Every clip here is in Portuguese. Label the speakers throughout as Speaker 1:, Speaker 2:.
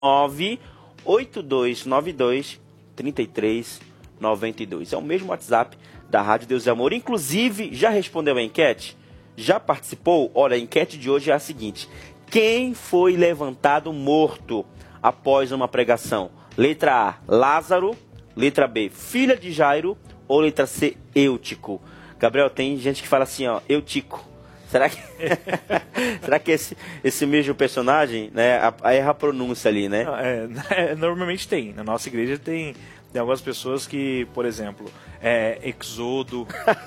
Speaker 1: 98292-3392. É o mesmo WhatsApp da Rádio Deus e Amor. Inclusive, já respondeu a enquete? Já participou? Olha, a enquete de hoje é a seguinte: quem foi levantado morto após uma pregação? Letra A, Lázaro. Letra B, filha de Jairo. Ou letra C, Eutico? Gabriel, tem gente que fala assim, ó, Eutico. Será que, será que esse mesmo personagem, né, erra a pronúncia ali, né?
Speaker 2: Normalmente tem. Na nossa igreja tem algumas pessoas que, por exemplo, Exodo,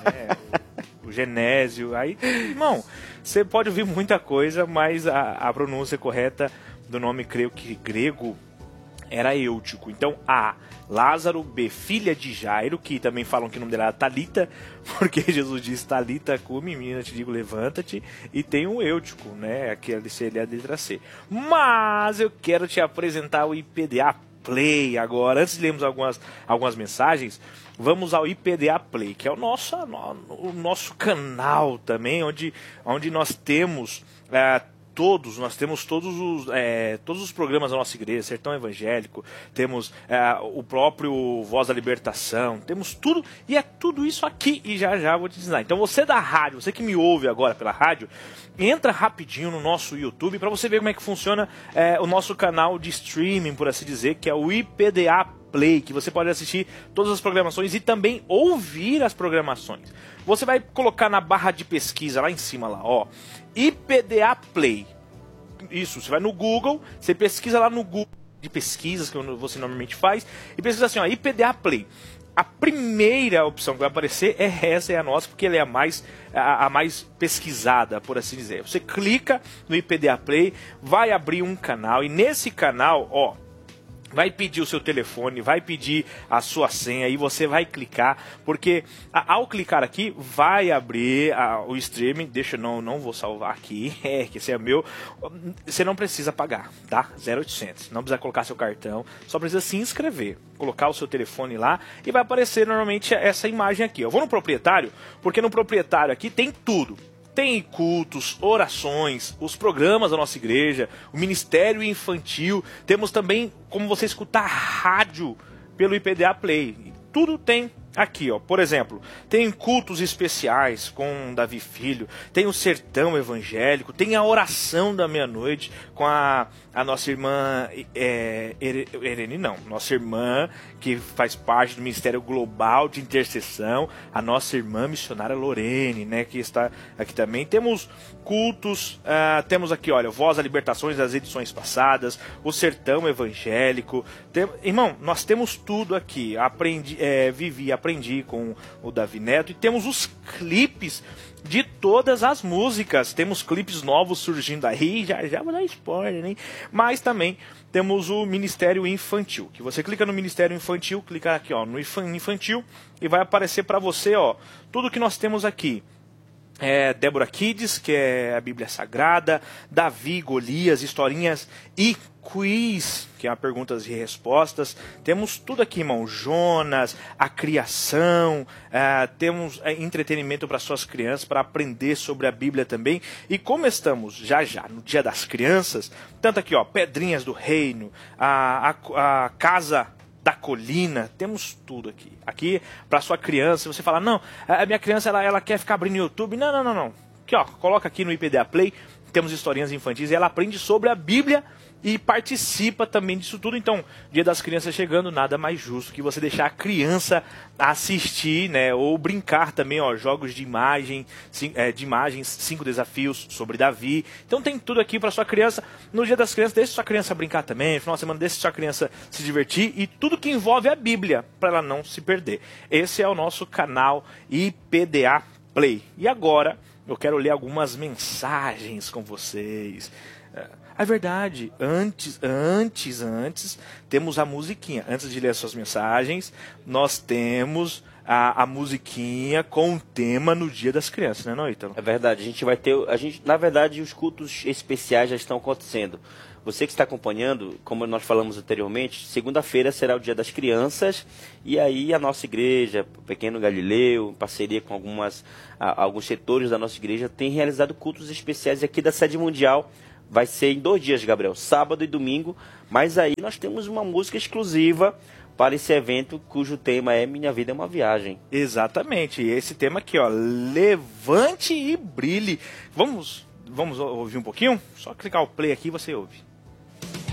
Speaker 2: o Genésio. Aí, irmão, você pode ouvir muita coisa, mas a pronúncia correta do nome, creio que grego, era Eutico. Então, A, Lázaro. B, filha de Jairo, que também falam que o nome dela era Talita, porque Jesus disse, Talita cumi, menina, te digo, levanta-te. E tem o Eutico, né? Aquele seria a letra C. Mas eu quero te apresentar o IPDA Play agora. Antes de lermos algumas mensagens, vamos ao IPDA Play, que é o nosso canal também, onde nós temos... Nós temos todos os programas da nossa igreja, Sertão Evangélico, temos o próprio Voz da Libertação, temos tudo, e é tudo isso aqui, e já vou te ensinar. Então você da rádio, você que me ouve agora pela rádio, entra rapidinho no nosso YouTube para você ver como é que funciona o nosso canal de streaming, por assim dizer, que é o IPDA Play, que você pode assistir todas as programações e também ouvir as programações. Você vai colocar na barra de pesquisa lá em cima, lá, ó, IPDA Play. Isso, você vai no Google, você pesquisa lá no Google de pesquisas que você normalmente faz e pesquisa assim, ó, IPDA Play. A primeira opção que vai aparecer essa é a nossa, porque ela é a mais pesquisada, por assim dizer. Você clica no IPDA Play, vai abrir um canal e nesse canal, ó, vai pedir o seu telefone, vai pedir a sua senha e você vai clicar, porque ao clicar aqui vai abrir o streaming. Deixa eu não vou salvar aqui, que esse é meu. Você não precisa pagar, tá? 0800, não precisa colocar seu cartão, só precisa se inscrever, colocar o seu telefone lá e vai aparecer normalmente essa imagem aqui. Eu vou no proprietário, porque no proprietário aqui tem tudo. Tem cultos, orações, os programas da nossa igreja, o ministério infantil. Temos também como você escutar rádio pelo IPDA Play. Tudo tem aqui, ó. Por exemplo, tem cultos especiais com Davi Filho, tem o Sertão Evangélico, tem a oração da meia-noite com a nossa irmã nossa irmã que faz parte do Ministério Global de Intercessão, a nossa irmã missionária Lorene, né, que está aqui também. Temos cultos, temos aqui, olha, Voz da Libertações das edições passadas, o Sertão Evangélico. Irmão, nós temos tudo aqui. Aprendi com o Davi Neto, e temos os clipes de todas as músicas. Temos clipes novos surgindo aí, já vou dar spoiler, né? Mas também temos o Ministério Infantil, que você clica no Ministério Infantil, clica aqui, ó, no Infantil, e vai aparecer para você, ó, tudo que nós temos aqui. Débora Kids, que é a Bíblia Sagrada, Davi, Golias, historinhas e quiz, que é perguntas e respostas. Temos tudo aqui, irmão. Jonas, a criação, temos entretenimento para suas crianças, para aprender sobre a Bíblia também. E como estamos já no Dia das Crianças, tanto aqui, ó, Pedrinhas do Reino, a Casa da Colina, temos tudo aqui. Aqui, para sua criança, você fala, não, a minha criança ela quer ficar abrindo o YouTube. Não. Aqui, ó, coloca aqui no IPDA Play, temos historinhas infantis e ela aprende sobre a Bíblia e participa também disso tudo. Então, Dia das Crianças chegando, nada mais justo que você deixar a criança assistir, né, ou brincar também, ó, jogos de imagens, 5 desafios sobre Davi. Então tem tudo aqui para sua criança. No Dia das Crianças, deixe sua criança brincar também, no final de semana deixe sua criança se divertir e tudo que envolve a Bíblia, para ela não se perder. Esse é o nosso canal IPDA Play. E agora, eu quero ler algumas mensagens com vocês. É verdade, antes, temos a musiquinha. Antes de ler as suas mensagens, nós temos a musiquinha com o tema no Dia das Crianças, né, não, Ítalo?
Speaker 1: É verdade, na verdade, os cultos especiais já estão acontecendo. Você que está acompanhando, como nós falamos anteriormente, segunda-feira será o Dia das Crianças, e aí a nossa igreja, Pequeno Galileu, em parceria com alguns setores da nossa igreja, tem realizado cultos especiais aqui da sede mundial. vai ser em 2 dias, Gabriel, sábado e domingo, mas aí nós temos uma música exclusiva para esse evento, cujo tema é Minha Vida é uma Viagem.
Speaker 2: Exatamente, e esse tema aqui, ó, Levante e Brilhe. Vamos ouvir um pouquinho? Só clicar o play aqui e você ouve.